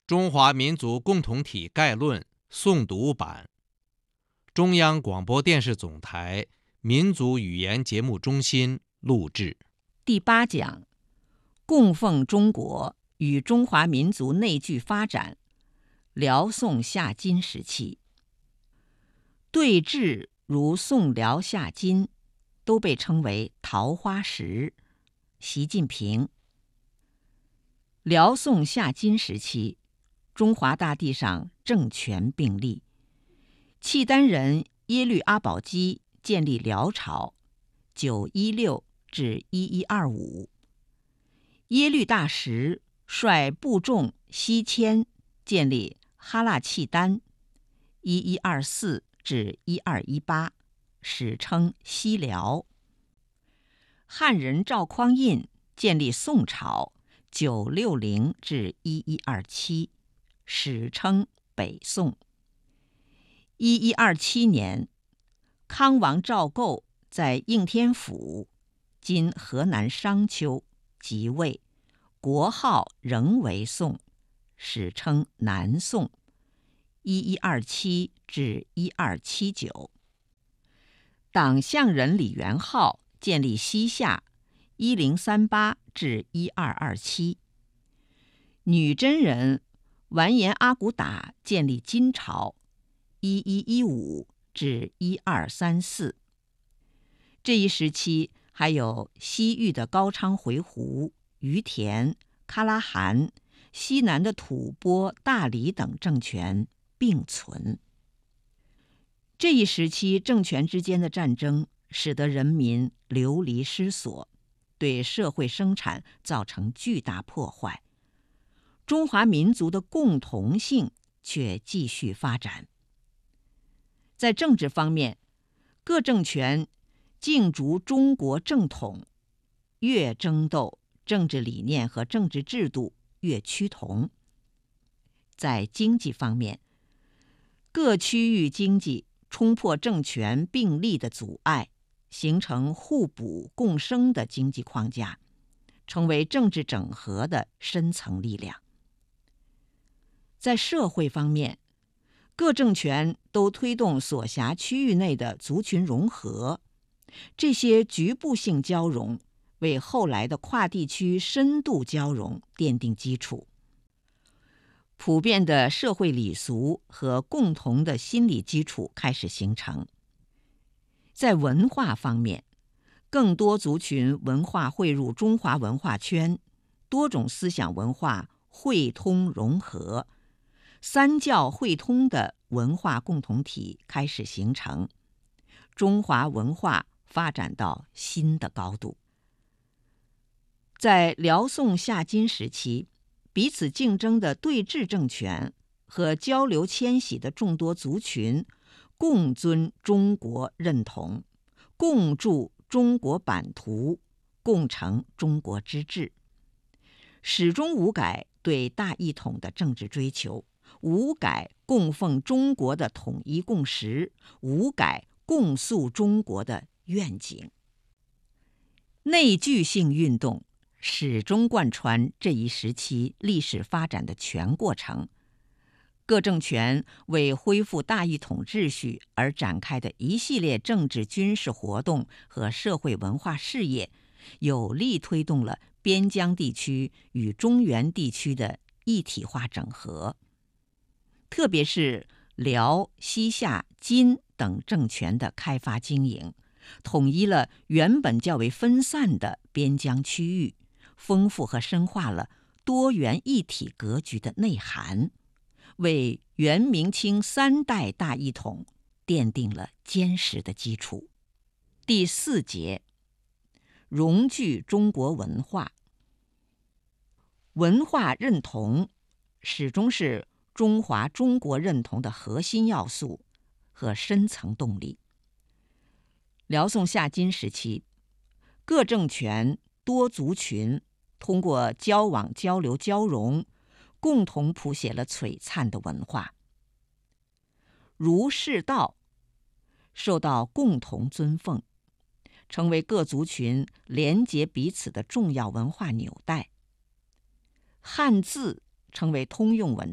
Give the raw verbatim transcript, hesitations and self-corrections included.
中华民族共同体概论诵读版，中央广播电视总台民族语言节目中心录制。 第八讲：供奉中国与中华民族内聚发展。辽宋夏金时期，对峙如宋辽夏金，都被称为桃花石。习近平。辽宋夏金时期，中华大地上政权并立，契丹人耶律阿保机建立辽朝，九一六至一一二五。耶律大石率部众西迁，建立哈腊契丹，一一二四至一二一八，史称西辽。汉人赵匡胤建立宋朝，九六零至一一二七，史称北宋。一一二七年，康王赵构在应天府（今河南商丘）即位，国号仍为宋，史称南宋。一一二七至一二七九。党项人李元昊建立西夏，一零三八至一二二七。女真人完颜阿骨打建立金朝，一一一五至一二三四。这一时期还有西域的高昌回鹘、于田、喀拉汗，西南的吐蕃、大理等政权并存。这一时期政权之间的战争使得人民流离失所，对社会生产造成巨大破坏。中华民族的共同性却继续发展。在政治方面，各政权竞逐中国正统，越争斗，政治理念和政治制度越趋同。在经济方面，各区域经济冲破政权并立的阻碍，形成互补共生的经济框架，成为政治整合的深层力量。在社会方面，各政权都推动所辖区域内的族群融合，这些局部性交融为后来的跨地区深度交融奠定基础。普遍的社会礼俗和共同的心理基础开始形成。在文化方面，更多族群文化汇入中华文化圈，多种思想文化汇通融合，三教汇通的文化共同体开始形成，中华文化发展到新的高度。在辽宋夏金时期，彼此竞争的对峙政权和交流迁徙的众多族群共尊中国认同，共筑中国版图，共成中国之治，始终无改对大一统的政治追求，无改供奉中国的统一共识，无改共塑中国的愿景。内聚性运动始终贯穿这一时期历史发展的全过程。各政权为恢复大一统秩序而展开的一系列政治军事活动和社会文化事业，有力推动了边疆地区与中原地区的一体化整合。特别是辽、西夏、金等政权的开发经营，统一了原本较为分散的边疆区域，丰富和深化了多元一体格局的内涵，为元明清三代大一统奠定了坚实的基础。第四节：融聚中国文化。文化认同始终是中华中国认同的核心要素和深层动力。辽宋夏金时期，各政权多族群通过交往交流交融，共同谱写了璀璨的文化。儒释道受到共同尊奉，成为各族群连结彼此的重要文化纽带。汉字成为通用文